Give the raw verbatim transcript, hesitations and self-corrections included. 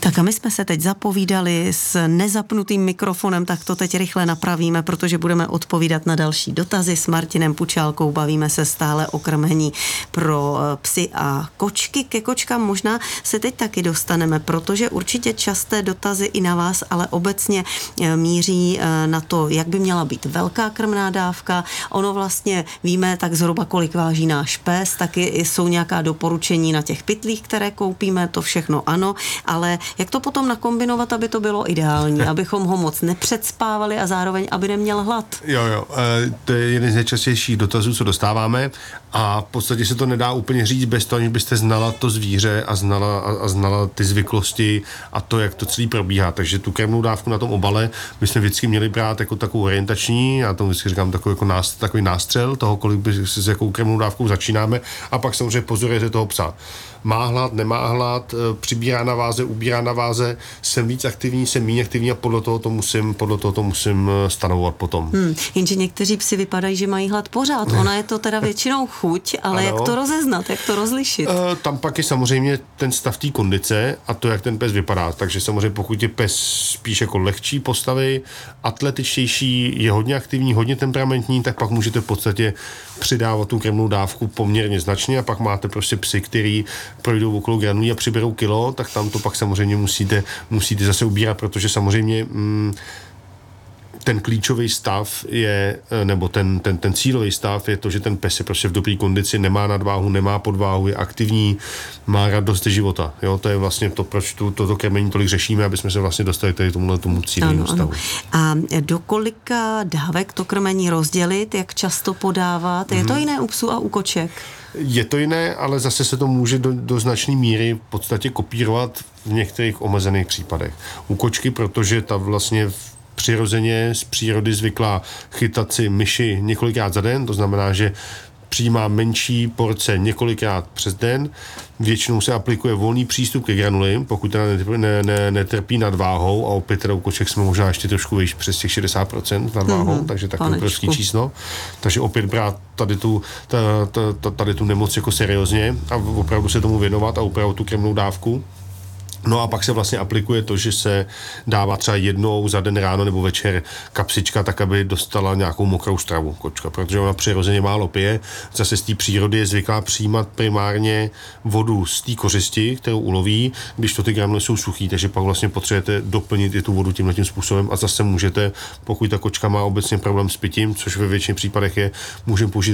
Tak a my jsme se teď zapovídali s nezapnutým mikrofonem, tak to teď rychle napravíme, protože budeme odpovídat na další dotazy s Martinem Pučálkou. Bavíme se stále o krmení pro psy a kočky. Ke kočkám možná se teď taky dostaneme, protože určitě časté dotazy i na vás, ale obecně míří na to, jak by měla být velká krmná dávka. Ono vlastně víme tak zhruba, kolik váží náš pes, taky jsou nějaká doporučení na těch pytlích, které koupíme, to všechno ano, ale jak to potom nakombinovat, aby to bylo ideální, abychom ho moc nepředspávali a zároveň, aby neměl hlad? Jo, jo, to je jeden z nejčastějších dotazů, co dostáváme a v podstatě se to nedá úplně říct bez toho, aniž byste znala to zvíře a znala, a, a znala ty zvyklosti a to, jak to celý probíhá. Takže tu krmnou dávku na tom obale bychom vždycky měli brát jako takovou orientační, já tomu vždycky říkám takový, jako nástřel, takový nástřel toho, kolik by s jakou krmnou dávkou začínáme a pak samozřejmě pozorujete toho psa. Má hlad, nemá hlad, přibírá na váze, ubírá na váze, jsem víc aktivní, jsem méně aktivní a podle toho to musím, podle toho to musím stanovovat potom. Hmm, jenže někteří psi vypadají, že mají hlad pořád. Ona je to teda většinou chuť, ale ano. Jak to rozeznat, jak to rozlišit? E, tam pak je samozřejmě ten stav té kondice a to, jak ten pes vypadá. Takže samozřejmě pokud je pes spíš jako lehčí postavy, atletičtější, je hodně aktivní, hodně temperamentní, tak pak můžete v podstatě přidávat tu krmnou dávku poměrně značně a pak máte prostě psy, který projdou okolo granulí a přiberou kilo, tak tam to pak samozřejmě musíte, musíte zase ubírat, protože samozřejmě mm, ten klíčový stav je, nebo ten, ten, ten cílový stav je to, že ten pes je prostě v dobré kondici, nemá nadváhu, nemá podváhu, je aktivní, má radost ze života. Jo, to je vlastně to, proč tu, toto krmení tolik řešíme, aby jsme se vlastně dostali tady tomuhle tomu cílovému stavu. A do kolika dávek to krmení rozdělit, jak často podávat? Je to hmm. jiné u psů a u koček? Je to jiné, ale zase se to může do, do značné míry v podstatě kopírovat v některých omezených případech. U kočky, protože ta vlastně přirozeně z přírody zvyklá chytat si myši několikrát za den, to znamená, že přijímá menší porce několikrát přes den. Většinou se aplikuje volný přístup ke granuli, pokud teda netrpí, ne, ne, netrpí nadváhou a opět teda u koček jsme možná ještě trošku výš přes těch šedesát procent nadváhou, mm-hmm, takže takové obrovské číslo. Takže opět brát tady tu, ta, ta, tady tu nemoc jako seriózně a opravdu se tomu věnovat a opravdu tu krmnou dávku. No a pak se vlastně aplikuje to, že se dává třeba jednou za den ráno nebo večer kapsička, tak aby dostala nějakou mokrou stravu kočka, protože ona přirozeně málo pije. Zase z té přírody je zvyklá přijímat primárně vodu z té kořisti, kterou uloví, když to ty granuly jsou suchý, takže pak vlastně potřebujete doplnit i tu vodu tímhletím způsobem a zase můžete, pokud ta kočka má obecně problém s pitím, což ve většině případech je, můžeme použít